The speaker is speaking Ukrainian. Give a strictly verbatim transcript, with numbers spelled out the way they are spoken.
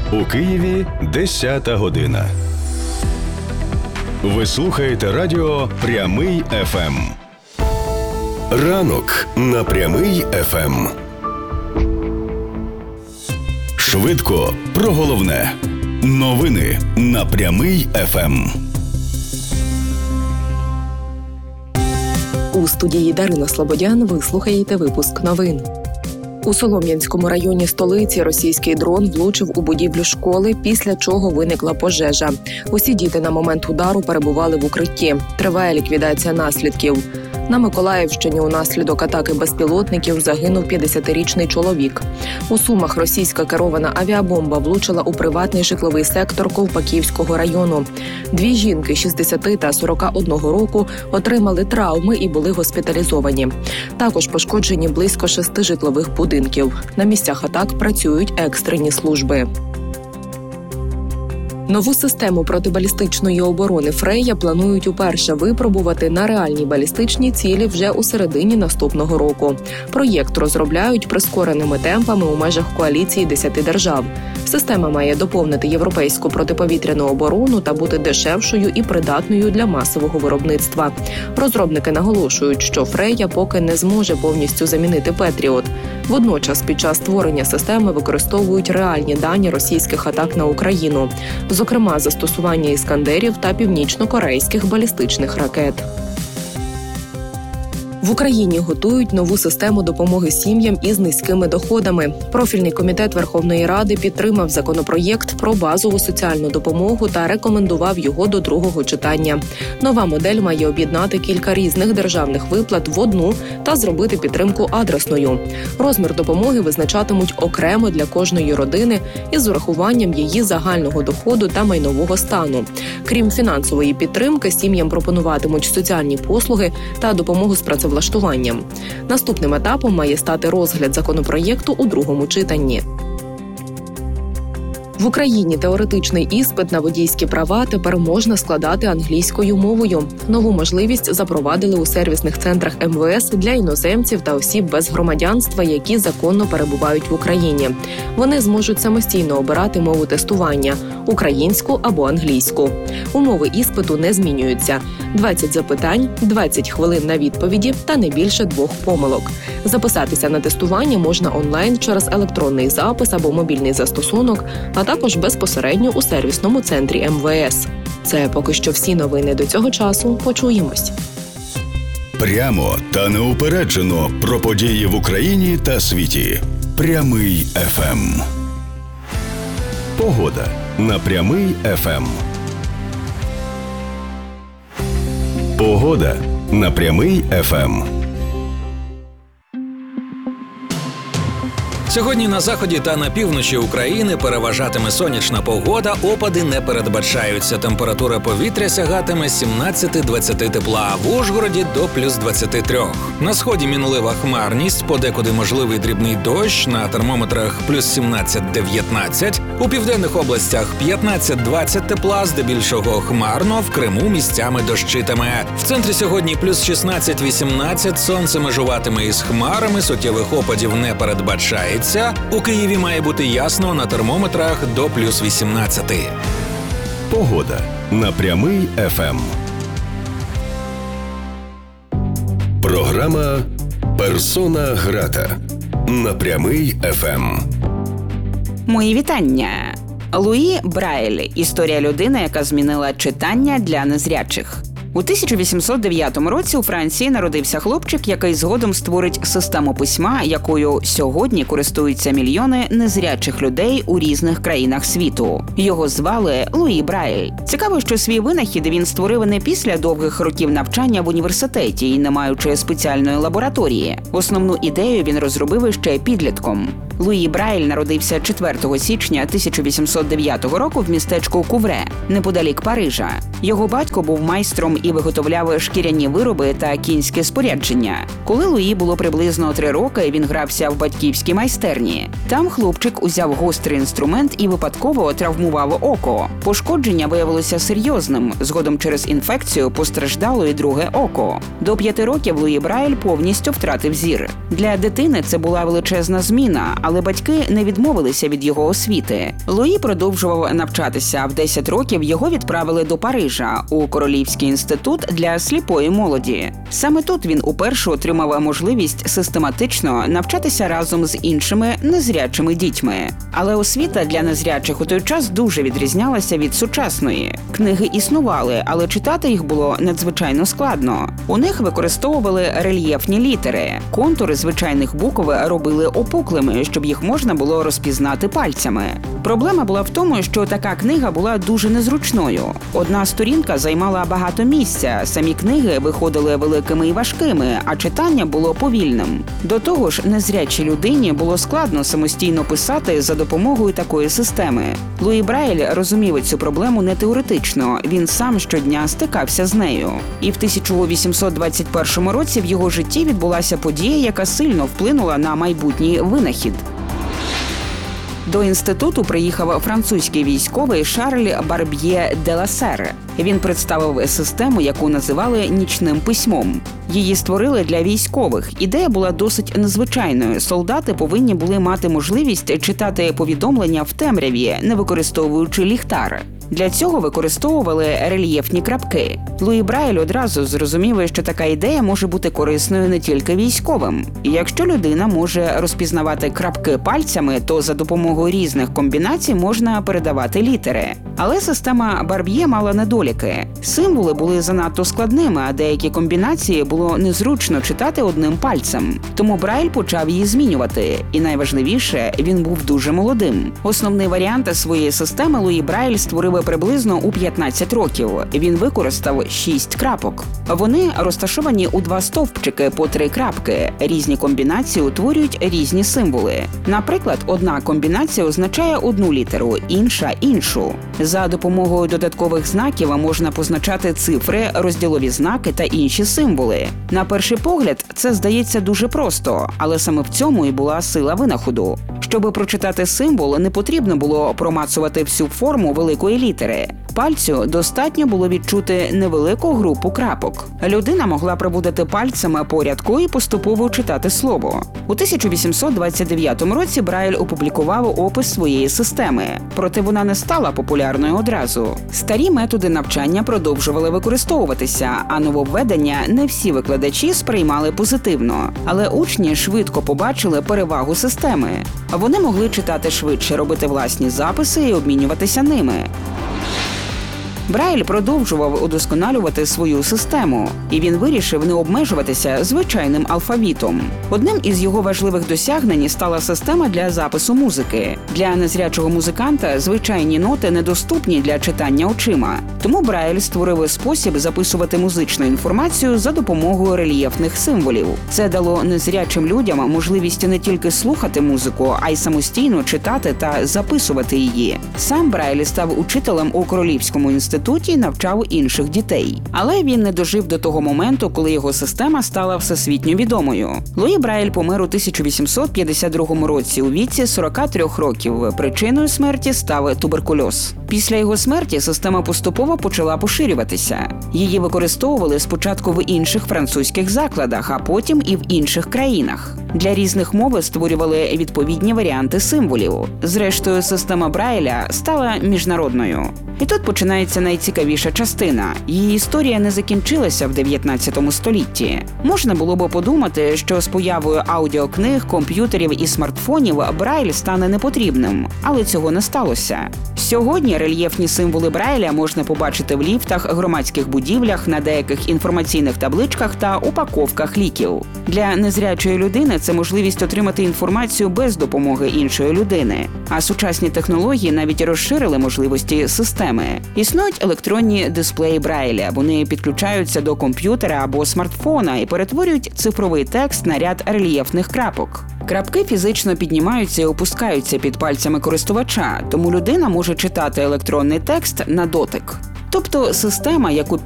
У Києві десята година. Ви слухаєте радіо «Прямий еф ем». Ранок на «Прямий еф ем». Швидко про головне. Новини на «Прямий еф ем». У студії Дарина Слободян ви слухаєте випуск новин. У Солом'янському районі столиці російський дрон влучив у будівлю школи, після чого виникла пожежа. Усі діти на момент удару перебували в укритті. Триває ліквідація наслідків. На Миколаївщині унаслідок атаки безпілотників загинув п'ятдесятирічний чоловік. У Сумах російська керована авіабомба влучила у приватний житловий сектор Ковпаківського району. Дві жінки шістдесят та сорок один року отримали травми і були госпіталізовані. Також пошкоджені близько шести житлових будинків. На місцях атак працюють екстрені служби. Нову систему протибалістичної оборони «Фрея» планують уперше випробувати на реальній балістичній цілі вже у середині наступного року. Проєкт розробляють прискореними темпами у межах коаліції десяти держав. Система має доповнити європейську протиповітряну оборону та бути дешевшою і придатною для масового виробництва. Розробники наголошують, що «Фрея» поки не зможе повністю замінити «Петріот». Водночас під час створення системи використовують реальні дані російських атак на Україну, зокрема застосування іскандерів та північно-корейських балістичних ракет. В Україні готують нову систему допомоги сім'ям із низькими доходами. Профільний комітет Верховної Ради підтримав законопроєкт про базову соціальну допомогу та рекомендував його до другого читання. Нова модель має об'єднати кілька різних державних виплат в одну та зробити підтримку адресною. Розмір допомоги визначатимуть окремо для кожної родини із урахуванням її загального доходу та майнового стану. Крім фінансової підтримки, сім'ям пропонуватимуть соціальні послуги та допомогу з працевлаштуванням. Наступним етапом має стати розгляд законопроєкту у другому читанні. В Україні теоретичний іспит на водійські права тепер можна складати англійською мовою. Нову можливість запровадили у сервісних центрах ем ве ес для іноземців та осіб без громадянства, які законно перебувають в Україні. Вони зможуть самостійно обирати мову тестування – українську або англійську. Умови іспиту не змінюються. двадцять запитань, двадцять хвилин на відповіді та не більше двох помилок. Записатися на тестування можна онлайн через електронний запис або мобільний застосунок, а також безпосередньо у сервісному центрі ем ве ес. Це поки що всі новини до цього часу. Почуємось. Прямо та неупереджено про події в Україні та світі. «Прямий еф ем». Погода на «Прямий еф ем». Погода на «Прямий еф ем». Сьогодні на заході та на півночі України переважатиме сонячна погода, опади не передбачаються. Температура повітря сягатиме сімнадцять-двадцять тепла, в Ужгороді до плюс двадцять три. На сході мінлива хмарність, подекуди можливий дрібний дощ, на термометрах плюс сімнадцять-дев'ятнадцять. У південних областях п'ятнадцять-двадцять тепла, здебільшого хмарно, в Криму місцями дощитиме. В центрі сьогодні плюс шістнадцять-вісімнадцять, сонце межуватиме із хмарами, суттєвих опадів не передбачається. У Києві має бути ясно, на термометрах до плюс вісімнадцяти. Погода на «Прямий еф ем». Програма «Персона грата» на «Прямий еф ем». Мої вітання. Луї Брайль – історія людини, яка змінила читання для незрячих. У тисяча вісімсот дев'ятому році у Франції народився хлопчик, який згодом створить систему письма, якою сьогодні користуються мільйони незрячих людей у різних країнах світу. Його звали Луї Брайль. Цікаво, що свій винахід він створив не після довгих років навчання в університеті і не маючи спеціальної лабораторії. Основну ідею він розробив іще підлітком. Луї Брайль народився четвертого січня тисяча вісімсот дев'ятого року в містечку Кувре, неподалік Парижа. Його батько був майстром і виготовляв шкіряні вироби та кінське спорядження. Коли Луї було приблизно три роки, він грався в батьківській майстерні. Там хлопчик узяв гострий інструмент і випадково травмував око. Пошкодження виявилося серйозним. Згодом через інфекцію постраждало і друге око. До п'яти років Луї Брайль повністю втратив зір. Для дитини це була величезна зміна, але батьки не відмовилися від його освіти. Луї продовжував навчатися, а в десять років його відправили до Парижа у Королівський інститут для сліпої молоді. Саме тут він уперше отримав можливість систематично навчатися разом з іншими незрячими дітьми. Але освіта для незрячих у той час дуже відрізнялася від сучасної. Книги існували, але читати їх було надзвичайно складно. У них використовували рельєфні літери. Контури звичайних букв робили опуклими, щоб їх можна було розпізнати пальцями. Проблема була в тому, що така книга була дуже незручною. Одна сторінка займала багато місця, самі книги виходили великими і важкими, а читання було повільним. До того ж, незрячій людині було складно самостійно писати за допомогою такої системи. Луї Брайль розумів цю проблему не теоретично, він сам щодня стикався з нею. І в тисяча вісімсот двадцять першому році в його житті відбулася подія, яка сильно вплинула на майбутній винахід. До інституту приїхав французький військовий Шарль Барб'є де Лассер. Він представив систему, яку називали «нічним письмом». Її створили для військових. Ідея була досить незвичайною. Солдати повинні були мати можливість читати повідомлення в темряві, не використовуючи ліхтар. Для цього використовували рельєфні крапки. Луї Брайль одразу зрозумів, що така ідея може бути корисною не тільки військовим. І якщо людина може розпізнавати крапки пальцями, то за допомогою різних комбінацій можна передавати літери. Але система Барб'є мала недоліки. Символи були занадто складними, а деякі комбінації було незручно читати одним пальцем. Тому Брайль почав її змінювати. І найважливіше, він був дуже молодим. Основний варіант своєї системи Луї Брайль створив приблизно у п'ятнадцять років. Він використав шість крапок. Вони розташовані у два стовпчики по три крапки. Різні комбінації утворюють різні символи. Наприклад, одна комбінація означає одну літеру, інша – іншу. За допомогою додаткових знаків можна позначати цифри, розділові знаки та інші символи. На перший погляд, це здається дуже просто, але саме в цьому і була сила винаходу. Щоб прочитати символ, не потрібно було промацувати всю форму великої літери. Пальцю достатньо було відчути невелику групу крапок. Людина могла проводити пальцями по рядку і поступово читати слово. У тисяча вісімсот двадцять дев'ятому році Брайль опублікував опис своєї системи, проте вона не стала популярною одразу. Старі методи навчання продовжували використовуватися, а нововведення не всі викладачі сприймали позитивно. Але учні швидко побачили перевагу системи. Вони могли читати швидше, робити власні записи і обмінюватися ними. Брайль продовжував удосконалювати свою систему, і він вирішив не обмежуватися звичайним алфавітом. Одним із його важливих досягнень стала система для запису музики. Для незрячого музиканта звичайні ноти недоступні для читання очима. Тому Брайль створив спосіб записувати музичну інформацію за допомогою рельєфних символів. Це дало незрячим людям можливість не тільки слухати музику, а й самостійно читати та записувати її. Сам Брайль став учителем у Королівському інституті і навчав інших дітей. Але він не дожив до того моменту, коли його система стала всесвітньо відомою. Луї Брайль помер у тисяча вісімсот п'ятдесят другому році у віці сорока трьох років. Причиною смерті став туберкульоз. Після його смерті система поступово почала поширюватися. Її використовували спочатку в інших французьких закладах, а потім і в інших країнах. Для різних мов створювали відповідні варіанти символів. Зрештою, система Брайля стала міжнародною. І тут починається найцікавіша частина. Її історія не закінчилася в дев'ятнадцятому столітті. Можна було б подумати, що з появою аудіокниг, комп'ютерів і смартфонів Брайль стане непотрібним. Але цього не сталося. Сьогодні рельєфні символи Брайля можна побачити в ліфтах, громадських будівлях, на деяких інформаційних табличках та упаковках ліків. Для незрячої людини це можливість отримати інформацію без допомоги іншої людини. А сучасні технології навіть розширили можливості системи. Існують електронні дисплеї Брайля. Вони підключаються до комп'ютера або смартфона і перетворюють цифровий текст на ряд рельєфних крапок. Крапки фізично піднімаються і опускаються під пальцями користувача, тому людина може читати електронний текст на дотик. Тобто система, яку